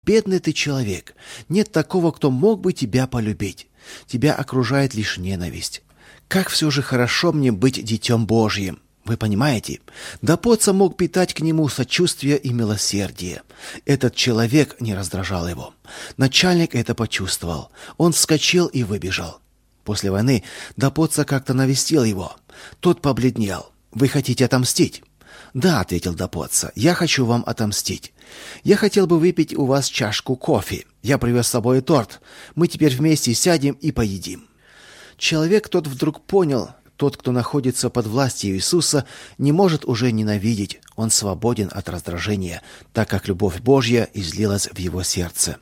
Бедный ты человек. Нет такого, кто мог бы тебя полюбить. Тебя окружает лишь ненависть. Как все же хорошо мне быть детем Божьим. Вы понимаете? Допоца мог питать к нему сочувствие и милосердие. Этот человек не раздражал его. Начальник это почувствовал. Он вскочил и выбежал. После войны Допоца как-то навестил его. Тот побледнел. «Вы хотите отомстить?» «Да», — ответил Допоца, — «я хочу вам отомстить. Я хотел бы выпить у вас чашку кофе. Я привез с собой торт. Мы теперь вместе сядем и поедим». Человек тот вдруг понял, тот, кто находится под властью Иисуса, не может уже ненавидеть. Он свободен от раздражения, так как любовь Божья излилась в его сердце.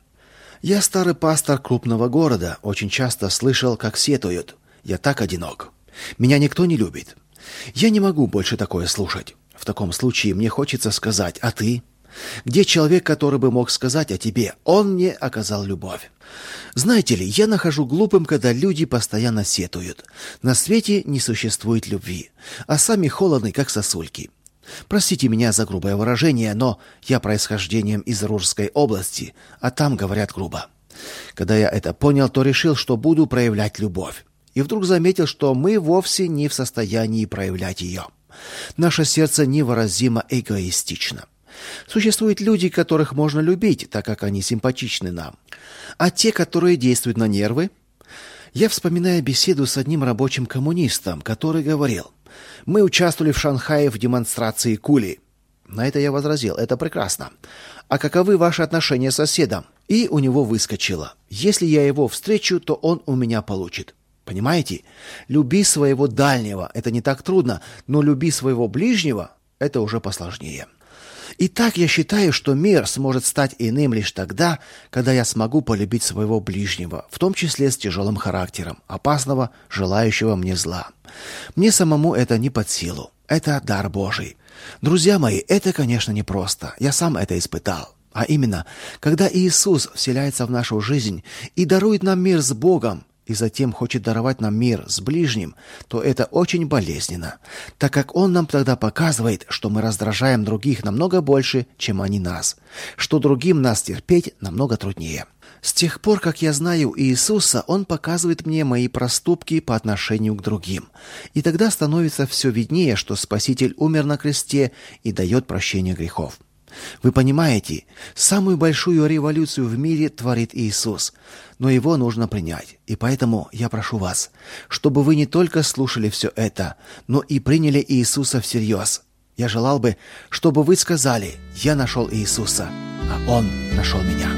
Я старый пастор крупного города, очень часто слышал, как сетуют: «Я так одинок. Меня никто не любит». Я не могу больше такое слушать. В таком случае мне хочется сказать: «А ты? Где человек, который бы мог сказать о тебе: он мне оказал любовь?» Знаете ли, я нахожу глупым, когда люди постоянно сетуют. На свете не существует любви, а сами холодны, как сосульки. Простите меня за грубое выражение, но я происхождением из Рурской области, а там говорят грубо. Когда я это понял, то решил, что буду проявлять любовь. И вдруг заметил, что мы вовсе не в состоянии проявлять ее. Наше сердце невыразимо эгоистично. Существуют люди, которых можно любить, так как они симпатичны нам. А те, которые действуют на нервы? Я вспоминаю беседу с одним рабочим коммунистом, который говорил: «Мы участвовали в Шанхае в демонстрации кули». На это я возразил: «Это прекрасно. А каковы ваши отношения с соседом?» И у него выскочило: «Если я его встречу, то он у меня получит». Понимаете? Люби своего дальнего. Это не так трудно, но люби своего ближнего – это уже посложнее. Итак, я считаю, что мир сможет стать иным лишь тогда, когда я смогу полюбить своего ближнего, в том числе с тяжелым характером, опасного, желающего мне зла. Мне самому это не под силу. Это дар Божий. Друзья мои, это, конечно, непросто. Я сам это испытал. А именно, когда Иисус вселяется в нашу жизнь и дарует нам мир с Богом, и затем хочет даровать нам мир с ближним, то это очень болезненно, так как Он нам тогда показывает, что мы раздражаем других намного больше, чем они нас, что другим нас терпеть намного труднее. С тех пор, как я знаю Иисуса, Он показывает мне мои проступки по отношению к другим, и тогда становится все виднее, что Спаситель умер на кресте и дает прощение грехов. Вы понимаете, самую большую революцию в мире творит Иисус, но его нужно принять. И поэтому я прошу вас, чтобы вы не только слушали все это, но и приняли Иисуса всерьез. Я желал бы, чтобы вы сказали: «Я нашел Иисуса, а Он нашел меня».